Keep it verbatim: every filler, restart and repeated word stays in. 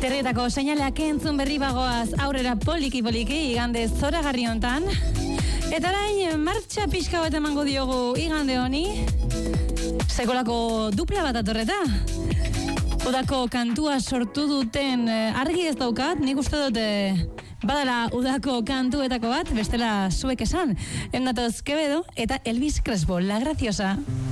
Terrietako seinaleak entzun berri bagoaz aurrera poliki-poliki igande zoragarri hontan. Eta orain martxa pixka bat emango diogu igande honi. Sekolako dupla bat atorreta. Udako kantua sortu duten argi ez daukat, nik uste dute badala udako kantuetako bat, bestela zuek esan. Endatoz Quevedo eta Elvis Crespo, La Graciosa.